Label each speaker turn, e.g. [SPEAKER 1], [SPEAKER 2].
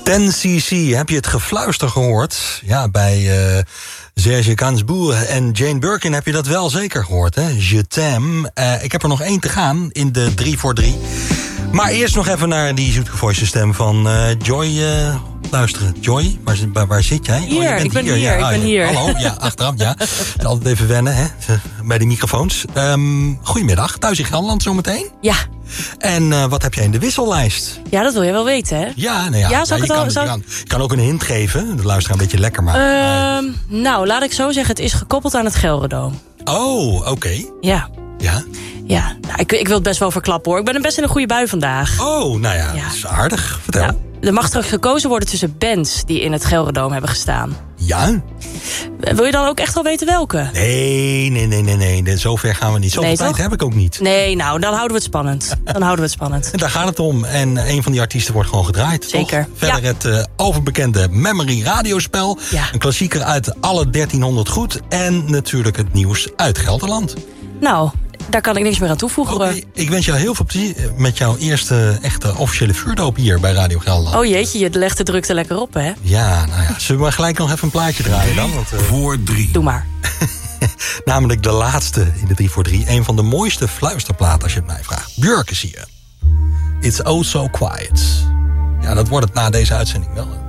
[SPEAKER 1] 10cc, heb je het gefluister gehoord? Ja, bij Serge Gainsbourg en Jane Birkin heb je dat wel zeker gehoord, hè? Je t'aime. Ik heb er nog 1 te gaan in de 3 voor 3. Maar eerst nog even naar die zoetgevoiste stem van Joy luisteren. Joy, waar zit jij?
[SPEAKER 2] Hier, ik ben hier.
[SPEAKER 1] Hallo, ja, achteraf, ja. Altijd even wennen, hè, bij de microfoons. Goedemiddag, thuis in Gelderland zometeen.
[SPEAKER 2] Ja.
[SPEAKER 1] En wat heb jij in de wissellijst?
[SPEAKER 2] Ja, dat wil je wel weten, hè?
[SPEAKER 1] Ja, nou ja.
[SPEAKER 2] Ja,
[SPEAKER 1] Je kan ook een hint geven. De luisteraar een beetje lekker maken.
[SPEAKER 2] Nou, laat ik zo zeggen, het is gekoppeld aan het Gelderdoom.
[SPEAKER 1] Oh, oké.
[SPEAKER 2] Ja.
[SPEAKER 1] Ja?
[SPEAKER 2] Ja, nou, ik wil het best wel verklappen, hoor. Ik ben best in een goede bui vandaag.
[SPEAKER 1] Oh, nou ja, dat is aardig. Vertel.
[SPEAKER 2] Nou, er mag straks gekozen worden tussen bands die in het Gelderdoom hebben gestaan.
[SPEAKER 1] Ja?
[SPEAKER 2] Wil je dan ook echt wel weten welke?
[SPEAKER 1] Nee. Zover gaan we niet. Zoveel tijd heb ik ook niet.
[SPEAKER 2] Nee, nou, dan houden we het spannend.
[SPEAKER 1] En daar gaat het om. En een van die artiesten wordt gewoon gedraaid.
[SPEAKER 2] Zeker.
[SPEAKER 1] Toch? Verder het overbekende Memory radiospel.
[SPEAKER 2] Ja.
[SPEAKER 1] Een klassieker uit alle 1300 goed. En natuurlijk het nieuws uit Gelderland.
[SPEAKER 2] Nou, daar kan ik niks meer aan toevoegen.
[SPEAKER 1] Oké, ik wens jou heel veel plezier met jouw eerste echte officiële vuurdoop hier bij Radio Gelderland.
[SPEAKER 2] Oh jeetje, je legt de drukte lekker op, hè?
[SPEAKER 1] Ja, nou ja. Zullen we maar gelijk nog even een plaatje draaien dan?
[SPEAKER 3] Voor 3.
[SPEAKER 2] Doe maar.
[SPEAKER 1] Namelijk de laatste in de 3 voor 3. Een van de mooiste fluisterplaten als je het mij vraagt. Björk is hier. It's Oh So Quiet. Ja, dat wordt het na deze uitzending wel.